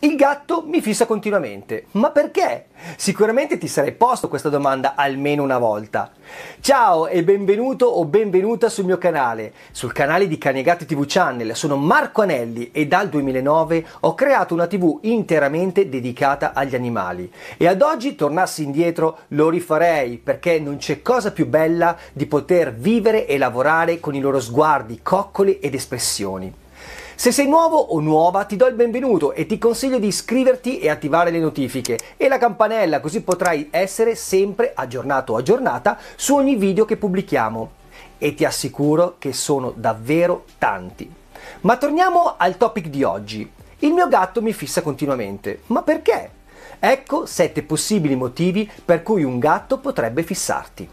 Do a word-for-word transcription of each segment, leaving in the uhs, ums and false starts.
Il gatto mi fissa continuamente. Ma perché? Sicuramente ti sarei posto questa domanda almeno una volta. Ciao e benvenuto o benvenuta sul mio canale, sul canale di Cani e Gatti tivù Channel. Sono Marco Anelli e dal duemilanove ho creato una tivù interamente dedicata agli animali. E ad oggi, tornassi indietro, lo rifarei perché non c'è cosa più bella di poter vivere e lavorare con i loro sguardi, coccole ed espressioni. Se sei nuovo o nuova ti do il benvenuto e ti consiglio di iscriverti e attivare le notifiche e la campanella, così potrai essere sempre aggiornato o aggiornata su ogni video che pubblichiamo. E ti assicuro che sono davvero tanti. Ma torniamo al topic di oggi. Il mio gatto mi fissa continuamente. Ma perché? Ecco sette possibili motivi per cui un gatto potrebbe fissarti.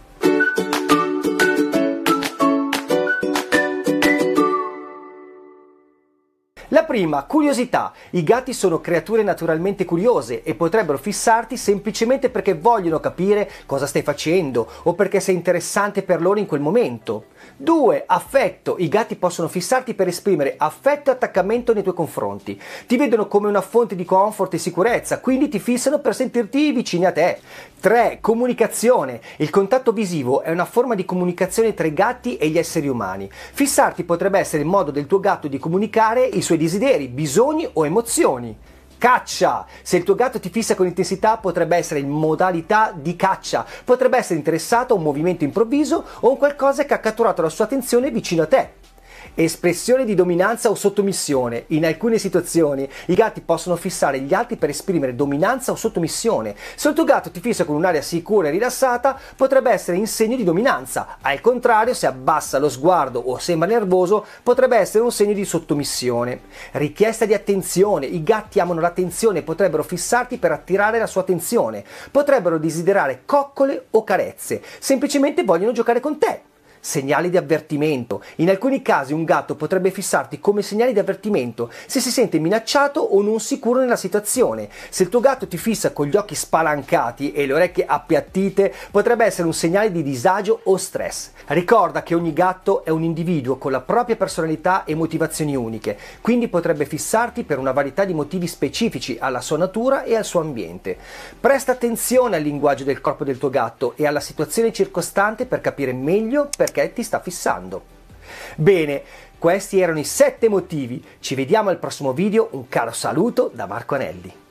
La prima, curiosità. I gatti sono creature naturalmente curiose e potrebbero fissarti semplicemente perché vogliono capire cosa stai facendo o perché sei interessante per loro in quel momento. due. Affetto. I gatti possono fissarti per esprimere affetto e attaccamento nei tuoi confronti. Ti vedono come una fonte di comfort e sicurezza, quindi ti fissano per sentirti vicini a te. tre. Comunicazione. Il contatto visivo è una forma di comunicazione tra i gatti e gli esseri umani. Fissarti potrebbe essere il modo del tuo gatto di comunicare i suoi desideri, bisogni o emozioni. Caccia. Se il tuo gatto ti fissa con intensità potrebbe essere in modalità di caccia, potrebbe essere interessato a un movimento improvviso o a un qualcosa che ha catturato la sua attenzione vicino a te. Espressione di dominanza o sottomissione. In alcune situazioni i gatti possono fissare gli altri per esprimere dominanza o sottomissione. Se il tuo gatto ti fissa con un'aria sicura e rilassata, potrebbe essere in segno di dominanza. Al contrario, se abbassa lo sguardo o sembra nervoso, potrebbe essere un segno di sottomissione. Richiesta di attenzione. I gatti amano l'attenzione e potrebbero fissarti per attirare la sua attenzione. Potrebbero desiderare coccole o carezze. Semplicemente vogliono giocare con te. Segnali di avvertimento. In alcuni casi un gatto potrebbe fissarti come segnale di avvertimento se si sente minacciato o non sicuro nella situazione. Se il tuo gatto ti fissa con gli occhi spalancati e le orecchie appiattite, potrebbe essere un segnale di disagio o stress. Ricorda che ogni gatto è un individuo con la propria personalità e motivazioni uniche, quindi potrebbe fissarti per una varietà di motivi specifici alla sua natura e al suo ambiente. Presta attenzione al linguaggio del corpo del tuo gatto e alla situazione circostante per capire meglio perché perché ti sta fissando. Bene, questi erano i sette motivi. Ci vediamo al prossimo video. Un caro saluto da Marco Anelli.